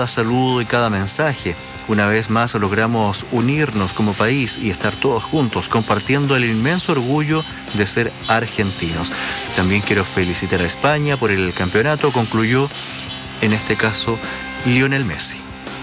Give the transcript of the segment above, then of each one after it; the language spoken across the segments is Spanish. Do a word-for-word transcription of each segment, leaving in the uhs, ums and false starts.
cada saludo y cada mensaje. Una vez más logramos unirnos como país y estar todos juntos, compartiendo el inmenso orgullo de ser argentinos. También quiero felicitar a España por el campeonato, concluyó en este caso Lionel Messi.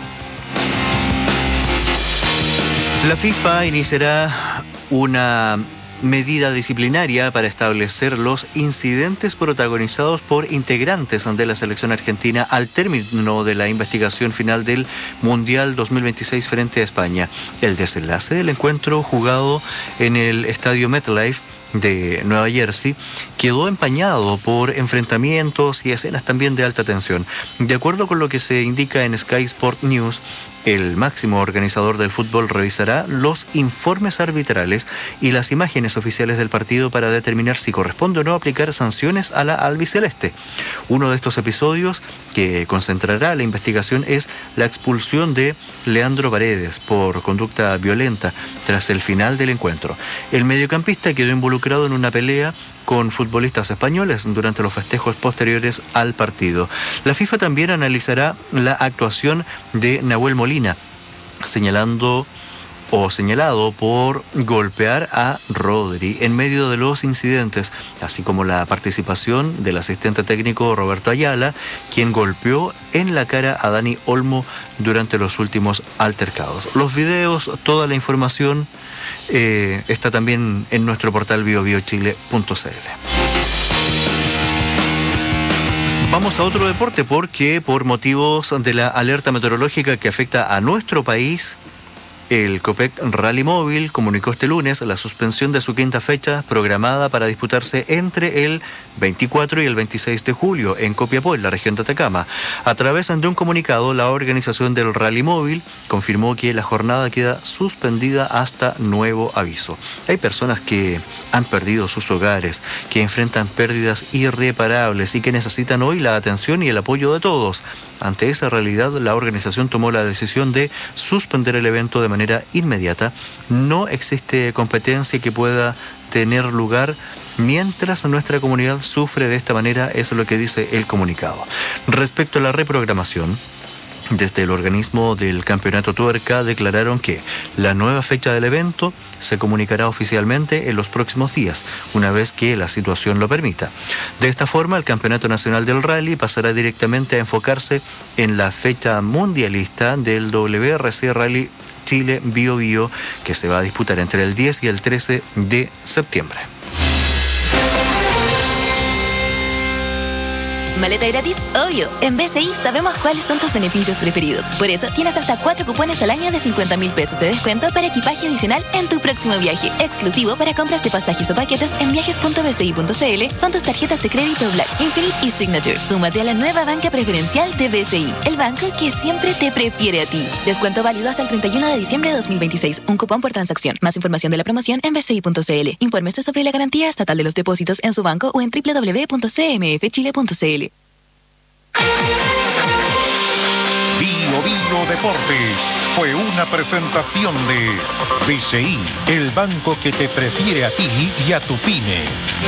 La FIFA iniciará una medida disciplinaria para establecer los incidentes protagonizados por integrantes de la selección argentina al término de la investigación final del Mundial dos mil veintiséis frente a España. El desenlace del encuentro jugado en el estadio MetLife de Nueva Jersey quedó empañado por enfrentamientos y escenas también de alta tensión. De acuerdo con lo que se indica en Sky Sport News, el máximo organizador del fútbol revisará los informes arbitrales y las imágenes oficiales del partido para determinar si corresponde o no aplicar sanciones a la albiceleste. Uno de estos episodios que concentrará la investigación es la expulsión de Leandro Paredes por conducta violenta tras el final del encuentro. El mediocampista quedó involucrado en una pelea con futbolistas españoles durante los festejos posteriores al partido. La FIFA también analizará la actuación de Nahuel Molina, señalando o señalado por golpear a Rodri en medio de los incidentes, así como la participación del asistente técnico Roberto Ayala, quien golpeó en la cara a Dani Olmo durante los últimos altercados. Los videos, toda la información eh, está también en nuestro portal bio bio chile punto c l. Vamos a otro deporte porque por motivos de la alerta meteorológica que afecta a nuestro país, el Copec Rally Móvil comunicó este lunes la suspensión de su quinta fecha programada para disputarse entre el veinticuatro y el veintiséis de julio en Copiapó, en la región de Atacama. A través de un comunicado, la organización del Rally Móvil confirmó que la jornada queda suspendida hasta nuevo aviso. Hay personas que han perdido sus hogares, que enfrentan pérdidas irreparables y que necesitan hoy la atención y el apoyo de todos. Ante esa realidad, la organización tomó la decisión de suspender el evento de manera inmediata. No existe competencia que pueda tener lugar mientras nuestra comunidad sufre de esta manera, eso es lo que dice el comunicado. Respecto a la reprogramación, desde el organismo del Campeonato Tuerca declararon que la nueva fecha del evento se comunicará oficialmente en los próximos días, una vez que la situación lo permita. De esta forma, el Campeonato Nacional del Rally pasará directamente a enfocarse en la fecha mundialista del W R C Rally Chile Bio Bio, que se va a disputar entre el diez y el trece de septiembre. ¿Maleta gratis? Obvio. En B C I sabemos cuáles son tus beneficios preferidos. Por eso tienes hasta cuatro cupones al año de cincuenta mil pesos de descuento para equipaje adicional en tu próximo viaje. Exclusivo para compras de pasajes o paquetes en viajes punto b c i punto c l con tus tarjetas de crédito Black, Infinite y Signature. Súmate a la nueva banca preferencial de B C I, el banco que siempre te prefiere a ti. Descuento válido hasta el treinta y uno de diciembre de dos mil veintiséis. Un cupón por transacción. Más información de la promoción en b c i punto c l. Infórmese sobre la garantía estatal de los depósitos en su banco o en w w w punto c m f chile punto c l. Bio Bio Deportes fue una presentación de B C I, el banco que te prefiere a ti y a tu pyme.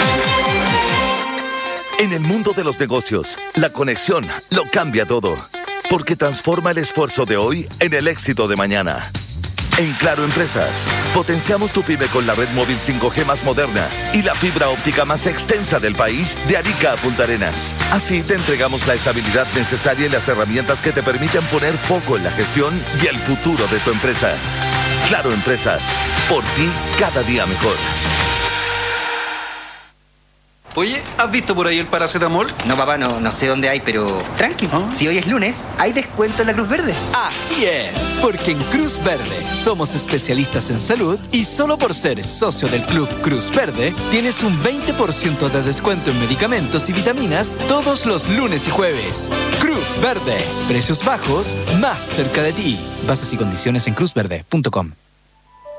En el mundo de los negocios, la conexión lo cambia todo, porque transforma el esfuerzo de hoy en el éxito de mañana. En Claro Empresas, potenciamos tu pyme con la red móvil cinco G más moderna y la fibra óptica más extensa del país, de Arica a Punta Arenas. Así te entregamos la estabilidad necesaria y las herramientas que te permiten poner foco en la gestión y el futuro de tu empresa. Claro Empresas, por ti cada día mejor. Oye, ¿has visto por ahí el paracetamol? No, papá, no, no sé dónde hay, pero tranqui. ¿Ah? Si hoy es lunes, hay descuento en la Cruz Verde. Así es, porque en Cruz Verde somos especialistas en salud y solo por ser socio del Club Cruz Verde tienes un veinte por ciento de descuento en medicamentos y vitaminas todos los lunes y jueves. Cruz Verde, precios bajos, más cerca de ti. Bases y condiciones en cruz verde punto com.